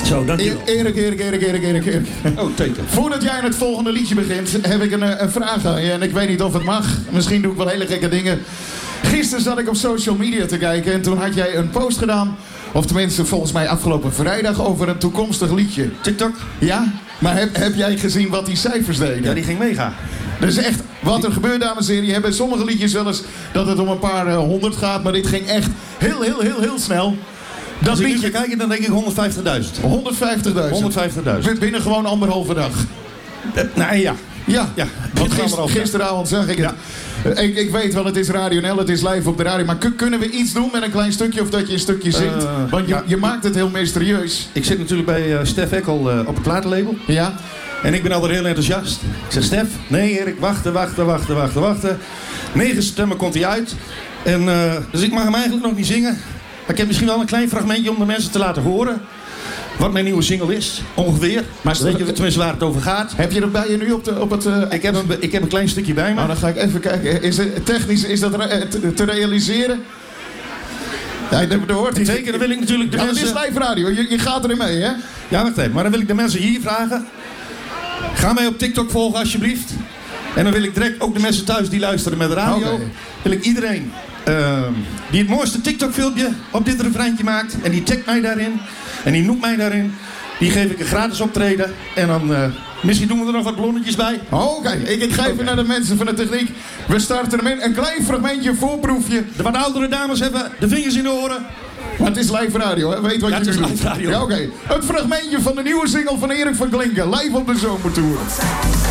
Zo, dankjewel. Erik. Oh, teken. Voordat jij aan het volgende liedje begint, heb ik een vraag aan je. En ik weet niet of het mag. Misschien doe ik wel hele gekke dingen. Gisteren zat ik op social media te kijken en toen had jij een post gedaan. Of tenminste, volgens mij afgelopen vrijdag over een toekomstig liedje. TikTok? Ja? Maar heb jij gezien wat die cijfers deden? Ja, die ging mega. Dus echt, wat er gebeurt, dames en heren. Je hebt bij sommige liedjes wel eens dat het om een paar honderd gaat. Maar dit ging echt heel snel. Dat Als ik nu liedje... ga kijken, dan denk ik 150.000. 150.000. 150.000. Binnen gewoon 1,5 dag. Nou ja. Ja, Ja, want gisteravond zag ik het. Ja. Ik weet wel, het is Radio NL, het is live op de radio. Maar kunnen we iets doen met een klein stukje of dat je een stukje zingt? Want je maakt het heel mysterieus. Ik zit natuurlijk bij Stef Eckel op het platenlabel. Ja? En ik ben altijd heel enthousiast. Ik zeg, Stef, nee Erik, wachten. 9 september komt hij uit. En, dus ik mag hem eigenlijk nog niet zingen. Maar ik heb misschien wel een klein fragmentje om de mensen te laten horen. Wat mijn nieuwe single is, ongeveer. Maar weet je tenminste waar het over gaat. Heb je dat bij je nu op het... Ik heb een klein stukje bij me. Nou, dan ga ik even kijken. Is dat te realiseren? Ja, dat hoort niet. Zeker, dan wil ik natuurlijk de mensen... Het is live radio, je gaat erin mee, hè? Ja, wacht even. Maar dan wil ik de mensen hier vragen. Ga mij op TikTok volgen, alsjeblieft. En dan wil ik direct ook de mensen thuis die luisteren met de radio. Okay. Wil ik iedereen die het mooiste TikTok-filmpje op dit refreintje maakt. En die tagt mij daarin. En die noemt mij daarin. Die geef ik een gratis optreden. En dan misschien doen we er nog wat ballonnetjes bij. Oké. Ik ga even naar de mensen van de techniek. We starten hem in. Een klein fragmentje, een voorproefje. De wat oudere dames hebben de vingers in de oren. Maar het is live radio, hè? Weet wat je nu doet. Radio. Ja, oké. Het fragmentje van de nieuwe single van Erik van Klinken. Live op de Zomertour.